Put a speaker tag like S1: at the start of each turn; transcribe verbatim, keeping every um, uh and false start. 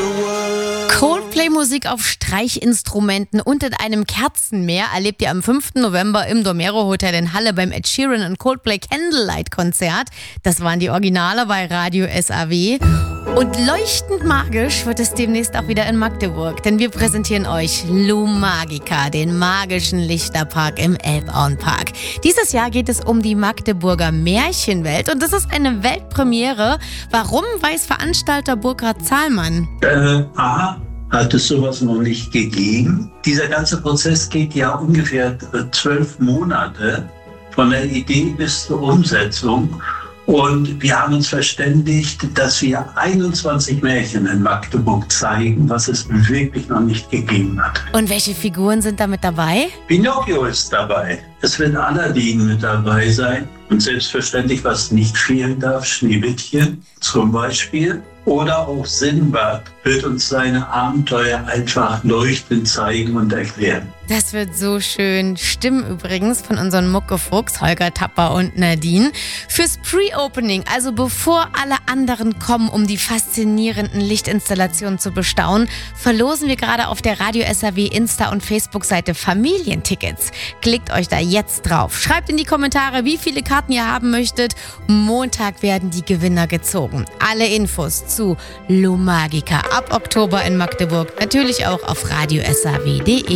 S1: Coldplay-Musik auf Streichinstrumenten und in einem Kerzenmeer erlebt ihr am fünften November im Domero Hotel in Halle beim Ed Sheeran und Coldplay Candlelight-Konzert. Das waren die Originale bei Radio S A W. Und leuchtend magisch wird es demnächst auch wieder in Magdeburg, denn wir präsentieren euch Lumagica, den magischen Lichterpark im Elbauenpark. Dieses Jahr geht es um die Magdeburger Märchenwelt und das ist eine Weltpremiere. Warum, weiß Veranstalter Burkhard Zahlmann.
S2: Äh, aha. Hat es sowas noch nicht gegeben. Dieser ganze Prozess geht ja ungefähr zwölf Monate von der Idee bis zur Umsetzung. Und wir haben uns verständigt, dass wir einundzwanzig Märchen in Magdeburg zeigen, was es wirklich noch nicht gegeben hat.
S1: Und welche Figuren sind da mit dabei?
S2: Pinocchio ist dabei. Es wird Aladdin mit dabei sein. Und selbstverständlich, was nicht fehlen darf, Schneewittchen zum Beispiel. Oder auch Sinbad wird uns seine Abenteuer einfach leuchtend zeigen und erklären.
S1: Das wird so schön. Stimmen übrigens von unseren Muckefuchs, Holger Tapper und Nadine. Fürs Pre-Opening, also bevor alle anderen kommen, um die faszinierenden Lichtinstallationen zu bestaunen, verlosen wir gerade auf der Radio S A W Insta- und Facebook-Seite Familientickets. Klickt euch da jetzt drauf. Schreibt in die Kommentare, wie viele Karten ihr haben möchtet. Montag werden die Gewinner gezogen. Alle Infos zu Lumagica ab Oktober in Magdeburg natürlich auch auf radio s a w punkt d e.